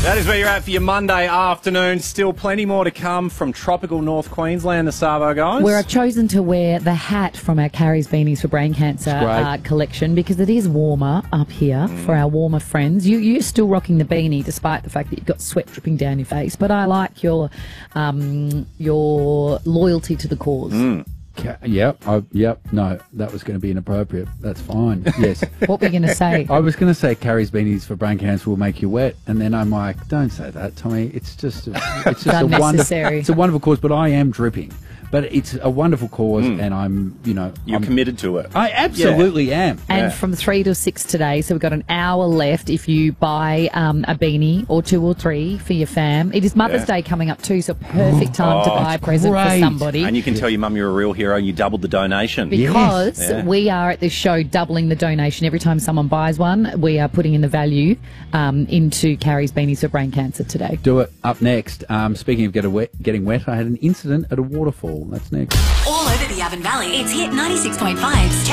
That is where you're at for your Monday afternoon. Still plenty more to come from tropical North Queensland, the Savo guys. Where I've chosen to wear the hat from our Carrie's Beanies for Brain Cancer collection because it is warmer up here for our warmer friends. You're still rocking the beanie despite the fact that you've got sweat dripping down your face. But I like your loyalty to the cause. Yep. No, that was going to be inappropriate. That's fine. Yes. What were you going to say? I was going to say Carrie's Beanies for Brain Cancer will make you wet, and then I'm like, don't say that, Tommy. It's just a wonderful cause. But I am dripping. But it's a wonderful cause, and You're committed to it. I absolutely am. And from 3 to 6 today, so we've got an hour left if you buy a beanie or 2 or 3 for your fam. It is Mother's Day coming up too, so perfect time to buy a present for somebody. And you can tell your mum you're a real hero and you doubled the donation. Because we are at this show doubling the donation. Every time someone buys one, we are putting in the value into Carrie's Beanies for Brain Cancer today. Do it. Up next, speaking of getting wet, I had an incident at a waterfall. That's next. All over the Avon Valley, it's Hit 96.5's